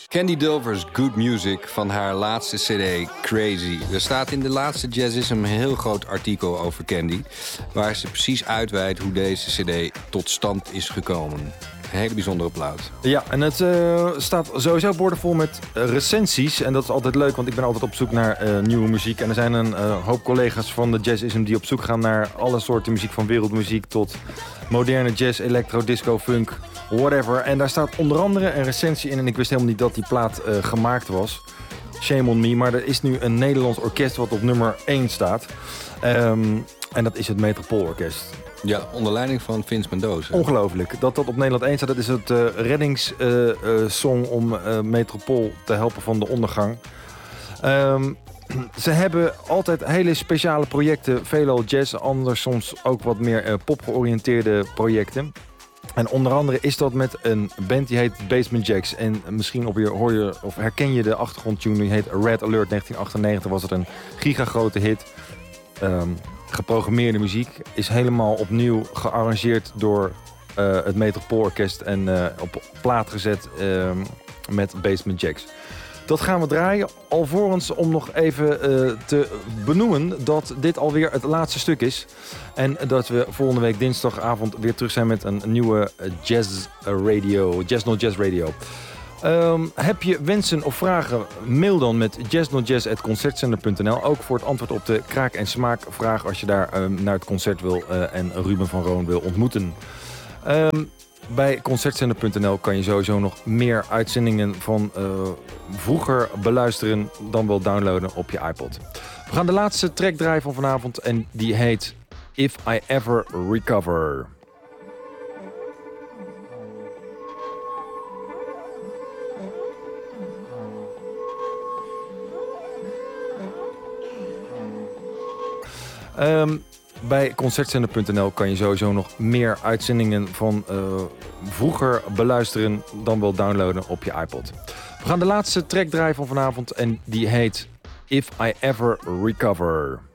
Candy Dulver's Good Music van haar laatste cd Crazy. Er staat in de laatste Jazzism een heel groot artikel over Candy, waar ze precies uitweidt hoe deze cd tot stand is gekomen. Een hele bijzondere plaat. Ja, en het staat sowieso boordevol met recensies. En dat is altijd leuk, want ik ben altijd op zoek naar nieuwe muziek. En er zijn een hoop collega's van de Jazzism die op zoek gaan naar alle soorten muziek. Van wereldmuziek tot moderne jazz, electro, disco, funk, whatever. En daar staat onder andere een recensie in. En ik wist helemaal niet dat die plaat gemaakt was. Shame on me. Maar er is nu een Nederlands orkest wat op nummer 1 staat. En dat is het Metropoolorkest. Ja, onder leiding van Vince Mendoza. Ongelooflijk. Dat op Nederland 1 staat, dat is het reddingssong om Metropool te helpen van de ondergang. Ze hebben altijd hele speciale projecten. Veelal jazz, anders soms ook wat meer popgeoriënteerde projecten. En onder andere is dat met een band die heet Basement Jaxx. En misschien hoor je of herken je de achtergrondtune, die heet Red Alert. 1998 was het een gigagrote hit. Geprogrammeerde muziek is helemaal opnieuw gearrangeerd door het Metropoolorkest en op plaat gezet met Basement Jaxx. Dat gaan we draaien, alvorens om nog even te benoemen dat dit alweer het laatste stuk is. En dat we volgende week dinsdagavond weer terug zijn met een nieuwe Jazz No Jazz Radio. Heb je wensen of vragen? Mail dan met jazznojazz@concertzender.nl. Ook voor het antwoord op de kraak- en smaakvraag als je daar naar het concert wil en Ruben van Roon wil ontmoeten. Bij concertzender.nl kan je sowieso nog meer uitzendingen van vroeger beluisteren dan wel downloaden op je iPod. We gaan de laatste track draaien van vanavond en die heet If I Ever Recover. Bij concertzender.nl kan je sowieso nog meer uitzendingen van vroeger beluisteren dan wel downloaden op je iPod. We gaan de laatste track draaien van vanavond en die heet If I Ever Recover.